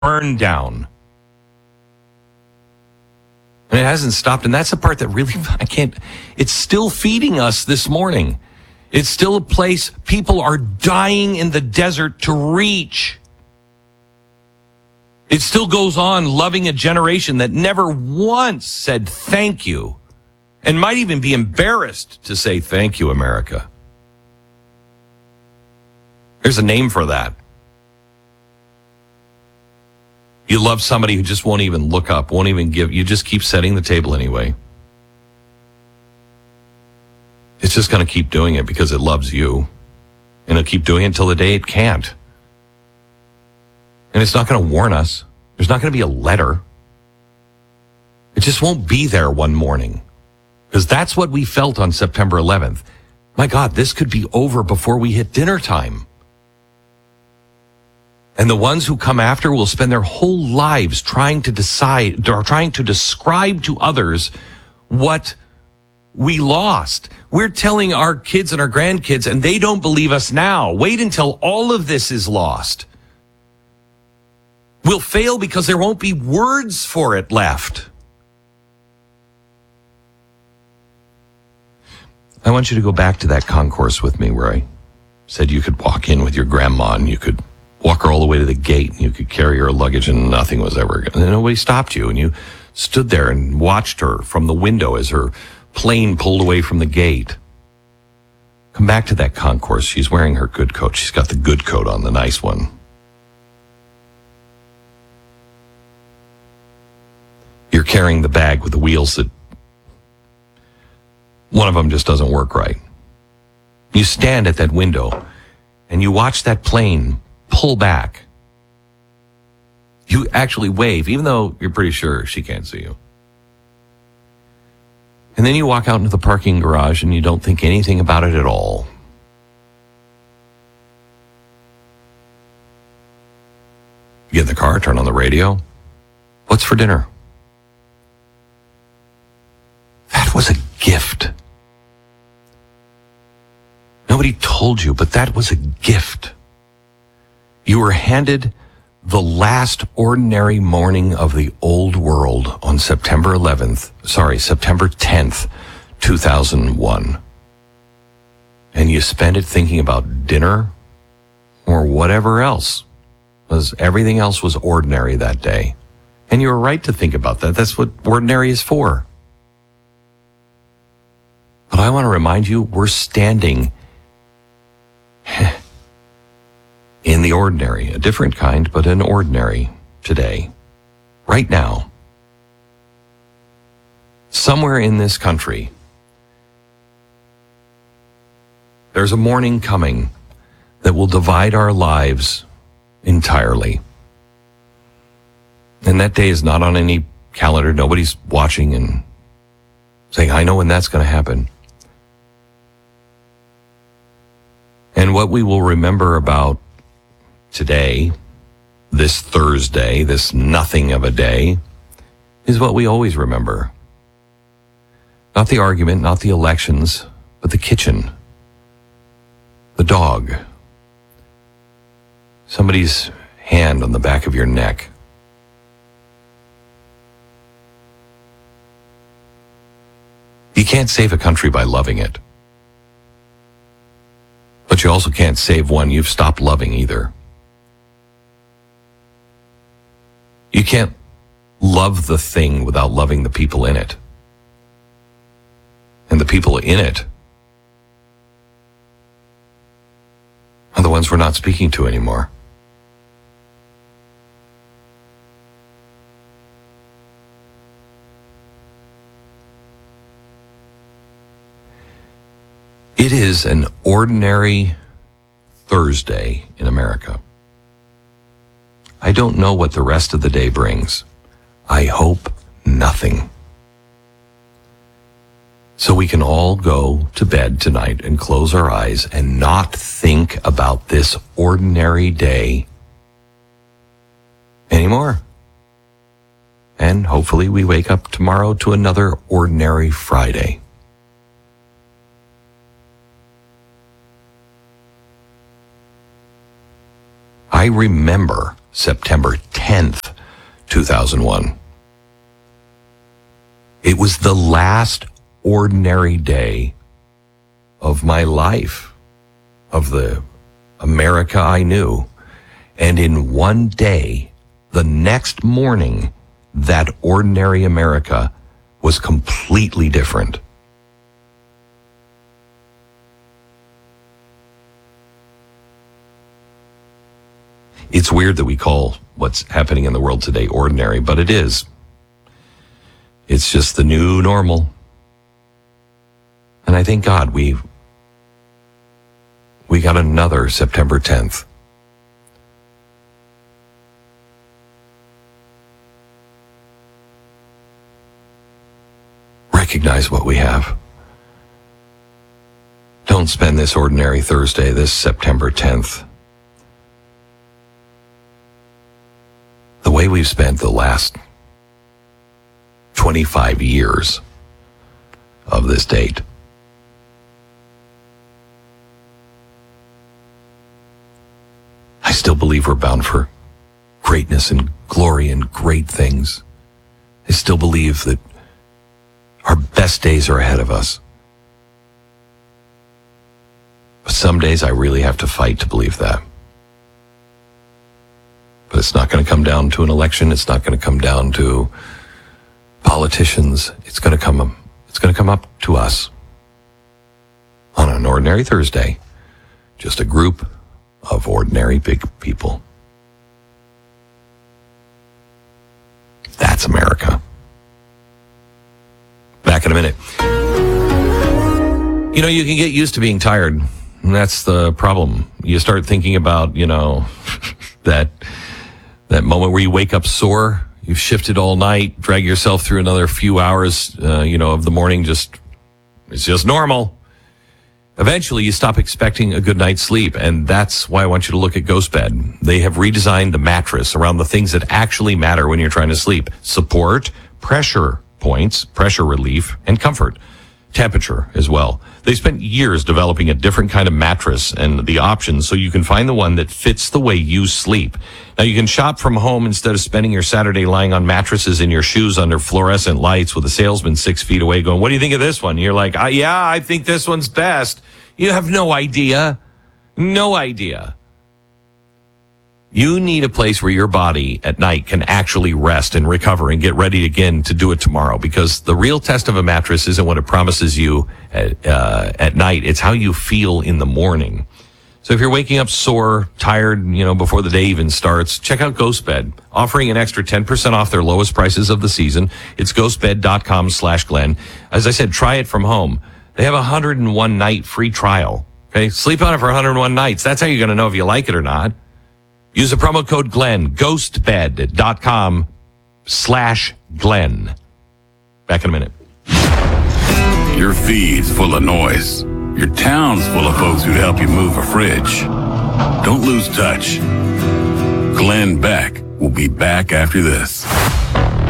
burned down. And it hasn't stopped. And that's the part that really, it's still feeding us this morning. It's still a place people are dying in the desert to reach. It still goes on loving a generation that never once said thank you and might even be embarrassed to say thank you, America. There's a name for that. You love somebody who just won't even look up, won't even give, you just keep setting the table anyway. It's just going to keep doing it because it loves you. And it'll keep doing it until the day it can't. And it's not going to warn us. There's not going to be a letter. It just won't be there one morning. Because that's what we felt on September 11th. My God, this could be over before we hit dinner time. And the ones who come after will spend their whole lives trying to decide, or trying to describe to others what we lost. We're telling our kids and our grandkids, and they don't believe us now. Wait until all of this is lost. We'll fail because there won't be words for it left. I want you to go back to that concourse with me where I said you could walk in with your grandma and you could walk her all the way to the gate and you could carry her luggage and nothing was ever going to, and nobody stopped you, and you stood there and watched her from the window as her plane pulled away from the gate. Come back to that concourse. She's wearing her good coat. She's got the good coat on, the nice one. You're carrying the bag with the wheels that one of them just doesn't work right. You stand at that window and you watch that plane pull back. You actually wave, even though you're pretty sure she can't see you. And then you walk out into the parking garage and you don't think anything about it at all. You get in the car, turn on the radio. What's for dinner? That was a gift. Nobody told you, but that was a gift. You were handed the last ordinary morning of the old world on September 10th, 2001. And you spent it thinking about dinner or whatever else, because everything else was ordinary that day. And you were right to think about that. That's what ordinary is for. But I want to remind you, we're standing in the ordinary, a different kind, but an ordinary today, right now. Somewhere in this country, there's a morning coming that will divide our lives entirely. And that day is not on any calendar. Nobody's watching and saying, I know when that's going to happen. And what we will remember about today, this Thursday, this nothing of a day, is what we always remember. Not the argument, not the elections, but the kitchen, the dog, somebody's hand on the back of your neck. You can't save a country by loving it. But you also can't save one you've stopped loving either. You can't love the thing without loving the people in it. And the people in it are the ones we're not speaking to anymore. It is an ordinary Thursday in America. I don't know what the rest of the day brings. I hope nothing. So we can all go to bed tonight and close our eyes and not think about this ordinary day anymore. And hopefully we wake up tomorrow to another ordinary Friday. I remember September 10th, 2001. It was the last ordinary day of my life, of the America I knew. And in one day, the next morning, that ordinary America was completely different. It's weird that we call what's happening in the world today ordinary, but it is. It's just the new normal. And I thank God we got another September 10th. Recognize what we have. Don't spend this ordinary Thursday, this September 10th, the way we've spent the last 25 years of this date. I still believe we're bound for greatness and glory and great things. I still believe that our best days are ahead of us. But some days I really have to fight to believe that. But it's not going to come down to an election. It's not going to come down to politicians. It's going to come up to us on an ordinary Thursday. Just a group of ordinary big people. That's America. Back in a minute. You know, you can get used to being tired. And that's the problem. You start thinking about, that moment where you wake up sore. You've shifted all night, drag yourself through another few hours, of the morning. It's just normal. Eventually, you stop expecting a good night's sleep, and that's why I want you to look at GhostBed. They have redesigned the mattress around the things that actually matter when you're trying to sleep. Support, pressure points, pressure relief, and comfort. Temperature as well. They spent years developing a different kind of mattress and the options so you can find the one that fits the way you sleep. Now, you can shop from home instead of spending your Saturday lying on mattresses in your shoes under fluorescent lights with a salesman 6 feet away going, "What do you think of this one?" You're like, "Yeah, I think this one's best." You have no idea. No idea. You need a place where your body at night can actually rest and recover and get ready again to do it tomorrow, because the real test of a mattress isn't what it promises you at night. It's how you feel in the morning. So if you're waking up sore, tired, before the day even starts, check out GhostBed, offering an extra 10% off their lowest prices of the season. It's ghostbed.com/Glenn. As I said, try it from home. They have a 101 night free trial. Okay. Sleep on it for 101 nights. That's how you're going to know if you like it or not. Use the promo code Glenn, ghostbed.com/Glenn. Back in a minute. Your feed's full of noise. Your town's full of folks who'd help you move a fridge. Don't lose touch. Glenn Beck will be back after this.